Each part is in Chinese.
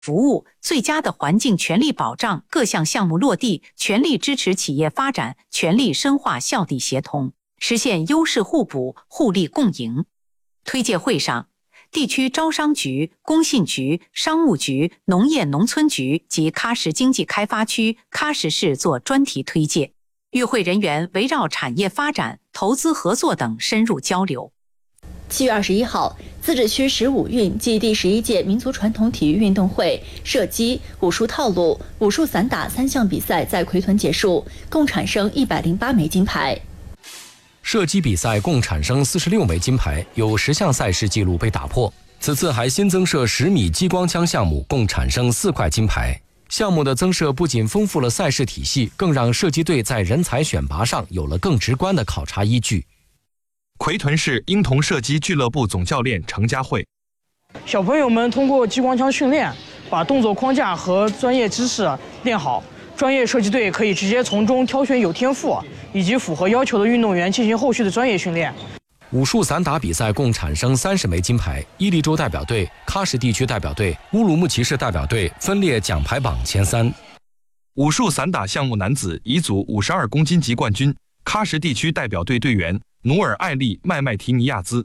服务、最佳的环境全力保障各项项目落地，全力支持企业发展，全力深化校地协同，实现优势互补、互利共赢。推介会上，地区招商局、工信局、商务局、农业农村局及喀什经济开发区、喀什市做专题推介。与会人员围绕产业发展、投资合作等深入交流。 7月21号，自治区15运暨第11届民族传统体育运动会射击、武术套路、武术散打3项比赛在奎屯结束，共产生108枚金牌。 射击比赛共产生46枚金牌，有10项赛事纪录被打破。此次还新增设10米激光枪项目，共产生4块金牌。项目的增设不仅丰富了赛事体系，更让射击队在人才选拔上有了更直观的考察依据。 奎屯市婴童射击俱乐部总教练程家慧： 小朋友们通过激光枪训练，把动作框架和专业知识练好，专业射击队可以直接从中挑选有天赋以及符合要求的运动员进行后续的专业训练。 武术散打比赛共产生30枚金牌，伊犁州代表队、喀什地区代表队、乌鲁木齐市代表队分列奖牌榜前3。 武术散打项目男子乙组52公斤级冠军，喀什地区代表队队员努尔艾利麦麦提尼亚兹。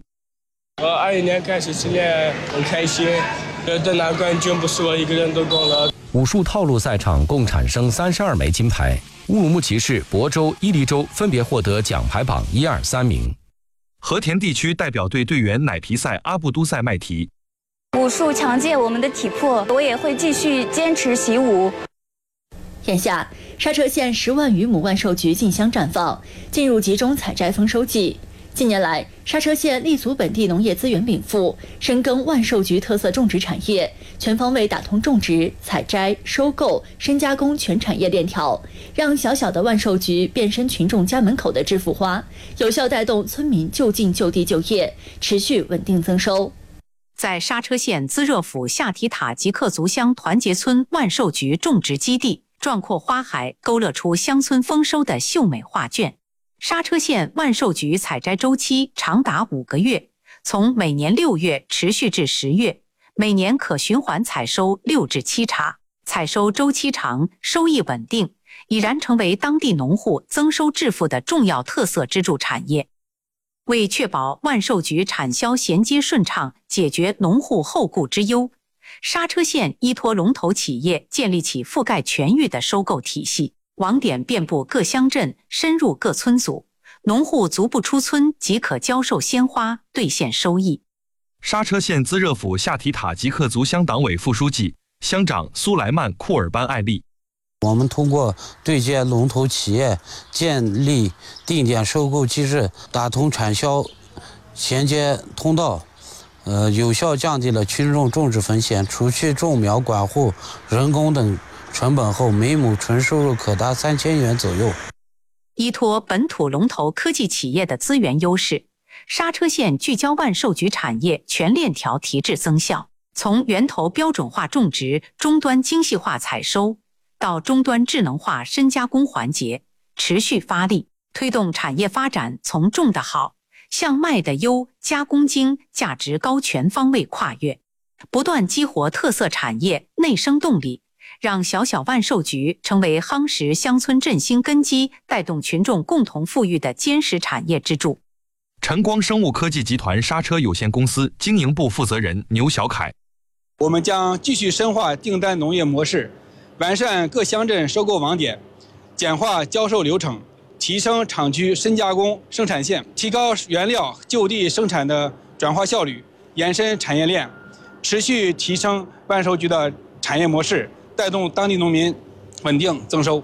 20年开始训练，很开心，得拿冠军不是我一个人的功劳。 武术套路赛场共产生32枚金牌，乌鲁木齐市、亳州、伊犁州分别获得奖牌榜1、2、3名。 和田地区代表队队员奶皮赛阿布都塞麦提： 武术强健我们的体魄，我也会继续坚持习武。 眼下，刹车县10万余亩万寿菊竞相绽放，进入集中采摘丰收季。近年来，刹车县立足本地农业资源禀赋，深耕万寿菊特色种植产业，全方位打通种植、采摘、收购、深加工全产业链条，让小小的万寿菊变身群众家门口的致富花，有效带动村民就近就地就业，持续稳定增收。 在刹车县资热府下提塔吉克族乡团结村万寿菊种植基地，壮阔花海勾勒出乡村丰收的秀美画卷。刹车县万寿菊采摘周期长达5个月，从每年6月持续至10月，每年可循环采收6至7茬，采收周期长，收益稳定，已然成为当地农户增收致富的重要特色支柱产业。为确保万寿菊产销衔接顺畅，解决农户后顾之忧，刹车县依托龙头企业建立起覆盖全域的收购体系，网点遍布各乡镇，深入各村组，农户足不出村即可交售鲜花，兑现收益。 刹车县资热府下提塔吉克族乡党委副书记、乡长苏莱曼库尔班艾利： 我们通过对接龙头企业，建立定点收购机制，打通产销衔接通道，有效降低了群众种植风险，除去种苗、管护、人工等成本后，每亩纯收入可达3000元左右。 依托本土龙头科技企业的资源优势，刹车县聚焦万寿菊产业全链条提质增效，从源头标准化种植、终端精细化采收到终端智能化深加工环节，持续发力，推动产业发展从种的好向卖的优、加工精、价值高全方位跨越，不断激活特色产业内生动力，让小小万寿菊成为夯实乡村振兴根基、带动群众共同富裕的坚实产业支柱。 晨光生物科技集团刹车有限公司经营部负责人牛小凯： 我们将继续深化订单农业模式，完善各乡镇收购网点，简化销售流程，提升厂区深加工生产线，提高原料就地生产的转化效率，延伸产业链，持续提升万寿菊的产业模式，带动当地农民稳定增收。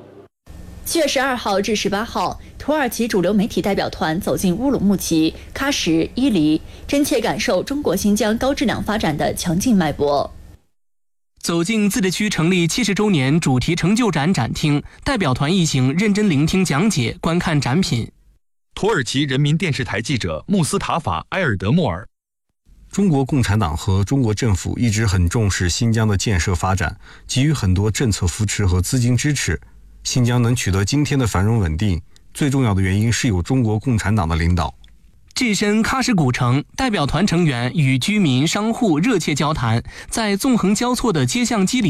7月12号至18号，土耳其主流媒体代表团走进乌鲁木齐、喀什、伊犁，真切感受中国新疆高质量发展的强劲脉搏。 走进自治区成立70周年主题成就展展厅，代表团一行认真聆听讲解，观看展品。 土耳其人民电视台记者穆斯塔法·埃尔德莫尔： 中国共产党和中国政府一直很重视新疆的建设发展，给予很多政策扶持和资金支持。新疆能取得今天的繁荣稳定，最重要的原因是有中国共产党的领导。 置身喀什古城，代表团成员与居民、商户热切交谈，在纵横交错的街巷机里